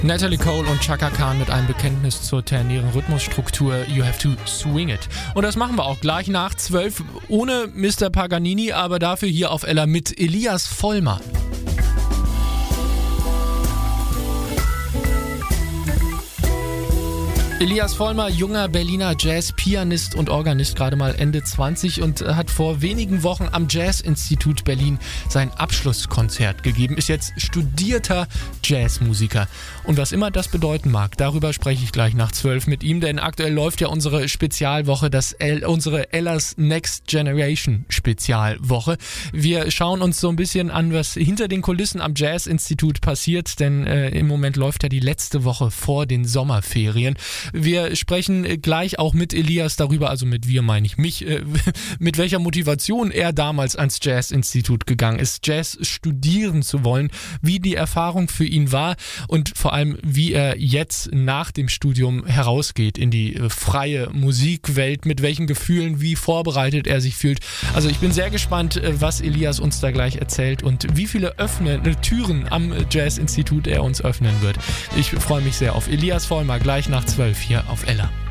Natalie Cole und Chaka Khan mit einem Bekenntnis zur tertiären Rhythmusstruktur You Have to Swing It. Und das machen wir auch gleich nach 12 ohne Mr. Paganini, aber dafür hier auf Ella mit Elias Vollmer. Elias Vollmer, junger Berliner Jazz-Pianist und Organist, gerade mal Ende 20 und hat vor wenigen Wochen am Jazz-Institut Berlin sein Abschlusskonzert gegeben, ist jetzt studierter Jazzmusiker. Und was immer das bedeuten mag, darüber spreche ich gleich nach 12 mit ihm, denn aktuell läuft ja unsere Spezialwoche, unsere Ella's Next Generation Spezialwoche. Wir schauen uns so ein bisschen an, was hinter den Kulissen am Jazz-Institut passiert, denn im Moment läuft ja die letzte Woche vor den Sommerferien. Wir sprechen gleich auch mit Elias darüber, also mit wir meine ich mich, mit welcher Motivation er damals ans Jazz-Institut gegangen ist, Jazz studieren zu wollen, wie die Erfahrung für ihn war und vor allem, wie er jetzt nach dem Studium herausgeht in die freie Musikwelt, mit welchen Gefühlen, wie vorbereitet er sich fühlt. Also ich bin sehr gespannt, was Elias uns da gleich erzählt und wie viele Türen am Jazz-Institut er uns öffnen wird. Ich freue mich sehr auf Elias Vollmer, gleich nach 12 hier auf Ella.